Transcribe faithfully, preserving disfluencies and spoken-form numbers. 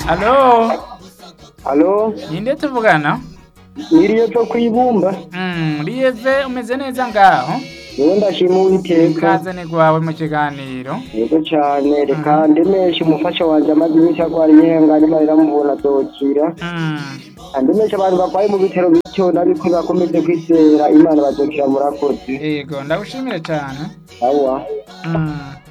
Halo, Halo, ninde tuvugana? niriyo cyo kwibumba. Mm, Lieve umeze neza ngaho? Yewe ndashima Uwiteka. Ikaze ni gwawe mu kiganiro. Yego cyane, reka Mhm. ndemeshe umufasha wanje amaze iminsi arwara ihengane marira mubona azokira. Mm. Ndemeshe abantu barwaye mu bitaro bityo ariko bakomeze kwizera Imana bazokira murakoze. Yego, ndagushimire cyane. Awa. Mm.